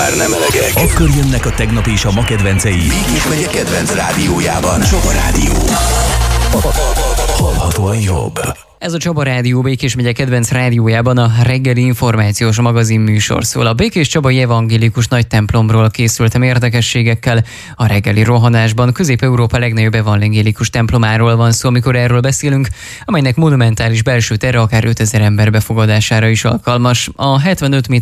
már nem elegek. Akkor jönnek a tegnap és a ma kedvencei. Békés megye kedvenc rádiójában. Csaba Rádió. Hallhatóan jobb. Ez a Csaba Rádió Békés megye kedvenc rádiójában a reggeli információs magazin műsor szól. A Békés Csabai Evangélikus nagy templomról készültem érdekességekkel. A reggeli rohanásban Közép-Európa legnagyobb evangélikus templomáról van szó, amikor erről beszélünk, amelynek monumentális belső tere akár 5000 ember befogadására is alkalmas. A 75 méter